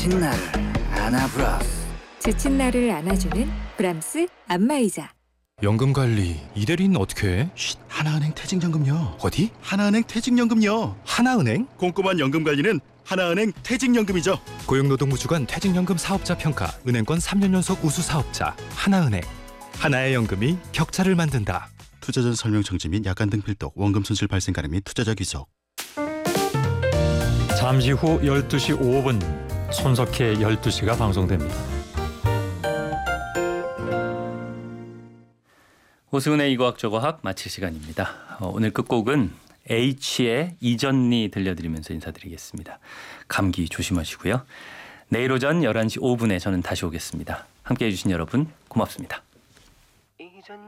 지친 나를 안아브라스. 지친 나를 안아주는 브람스 안마의자. 연금관리 이대리는 어떻게 해? 하나은행 퇴직연금요. 어디? 하나은행 퇴직연금요. 하나은행? 꼼꼼한 연금관리는 하나은행 퇴직연금이죠. 고용노동부 주관 퇴직연금 사업자 평가 은행권 3년 연속 우수 사업자 하나은행. 하나의 연금이 격차를 만든다. 투자 전 설명 정지 및 약관 등 필독, 원금 손실 발생 가능 및 투자자 귀속. 잠시 후 12시 5분 손석희의 12시가 방송됩니다. 오승훈의 이과학저과학 마칠 시간입니다. 오늘 끝곡은 H의 이전니 들려드리면서 인사드리겠습니다. 감기 조심하시고요. 내일 오전 11시 5분에 저는 다시 오겠습니다. 함께해 주신 여러분 고맙습니다.